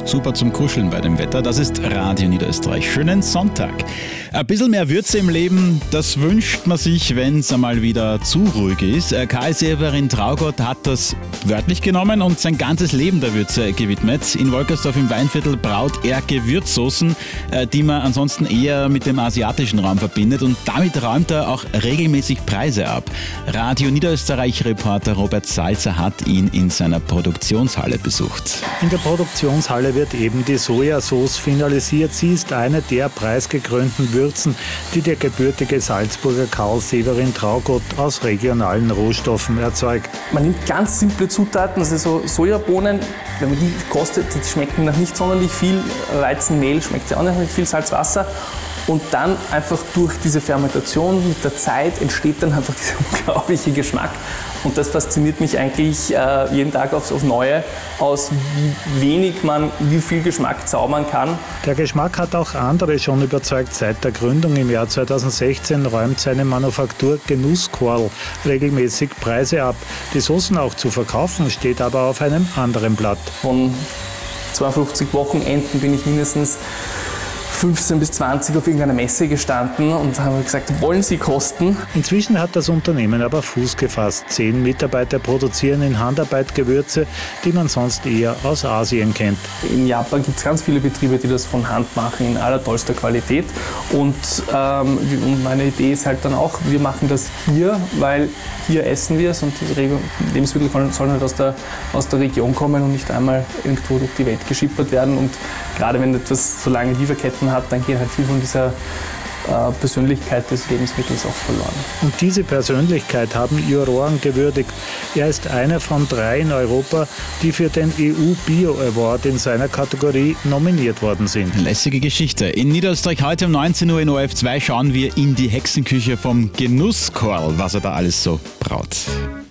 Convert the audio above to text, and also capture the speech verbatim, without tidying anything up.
super zum Kuscheln bei dem Wetter. Das ist Radio Niederösterreich. Schönen Sonntag. Ein bisschen mehr Würze im Leben, das wünscht man sich, wenn es einmal wieder zu ruhig ist. Karl Severin Traugott hat das wörtlich genommen und sein ganzes Leben der Würze gewidmet. In Wolkersdorf im Weinviertel braut er Gewürzsoßen, die man ansonsten eher mit dem asiatischen Raum verbindet, und damit räumt er auch regelmäßig Preise ab. Radio Niederösterreich-Reporter Robert Salzer hat ihn in seiner Produktionshalle besucht. In der Produktionshalle wird eben die Sojasauce finalisiert. Sie ist eine der preisgekrönten Würzen, die der gebürtige Salzburger Karl Severin Traugott aus regionalen Rohstoffen erzeugt. Man nimmt ganz simple Zutaten, also so Sojabohnen, wenn man die kostet, die schmecken nach nicht sonderlich viel, Weizenmehl schmeckt ja auch nicht viel, Salzwasser. Und dann einfach durch diese Fermentation mit der Zeit entsteht dann einfach dieser unglaubliche Geschmack. Und das fasziniert mich eigentlich äh, jeden Tag aufs, aufs Neue, aus wie wenig man, wie viel Geschmack zaubern kann. Der Geschmack hat auch andere schon überzeugt. Seit der Gründung im Jahr zweitausendsechzehn räumt seine Manufaktur Genusskorl regelmäßig Preise ab. Die Soßen auch zu verkaufen, steht aber auf einem anderen Blatt. Von zweiundfünfzig Wochenenden bin ich mindestens fünfzehn bis zwanzig auf irgendeiner Messe gestanden und haben gesagt, wollen Sie kosten? Inzwischen hat das Unternehmen aber Fuß gefasst. Zehn Mitarbeiter produzieren in Handarbeit Gewürze, die man sonst eher aus Asien kennt. In Japan gibt es ganz viele Betriebe, die das von Hand machen in allertollster Qualität. Und, ähm, und meine Idee ist halt dann auch, wir machen das hier, weil hier essen wir es und die Lebensmittel sollen halt aus der, aus der Region kommen und nicht einmal irgendwo durch die Welt geschippert werden. Und gerade wenn etwas so lange Lieferketten hat, dann geht halt viel von dieser äh, Persönlichkeit des Lebensmittels auch verloren. Und diese Persönlichkeit haben Juroren gewürdigt. Er ist einer von drei in Europa, die für den E U Bio Award in seiner Kategorie nominiert worden sind. Lässige Geschichte. In Niederösterreich heute um neunzehn Uhr in O R F zwei schauen wir in die Hexenküche vom Genusskorl, was er da alles so braut.